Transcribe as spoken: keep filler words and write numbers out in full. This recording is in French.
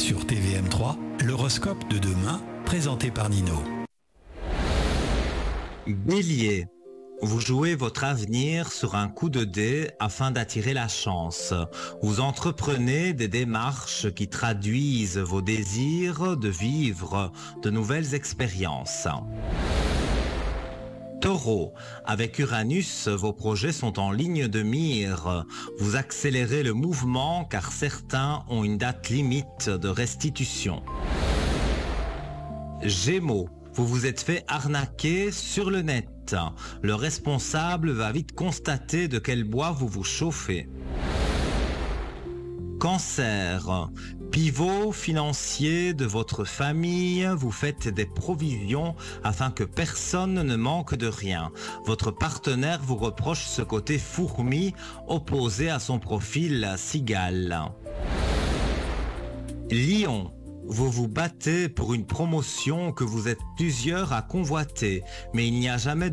Sur T V M trois, l'horoscope de demain, présenté par Nino. Bélier, vous jouez votre avenir sur un coup de dé afin d'attirer la chance. Vous entreprenez des démarches qui traduisent vos désirs de vivre de nouvelles expériences. Taureau, avec Uranus, vos projets sont en ligne de mire. Vous accélérez le mouvement car certains ont une date limite de restitution. Gémeaux, vous vous êtes fait arnaquer sur le net. Le responsable va vite constater de quel bois vous vous chauffez. Cancer, pivot financier de votre famille, vous faites des provisions afin que personne ne manque de rien. Votre partenaire vous reproche ce côté fourmi opposé à son profil cigale. Lion, vous vous battez pour une promotion que vous êtes plusieurs à convoiter, mais il n'y a jamais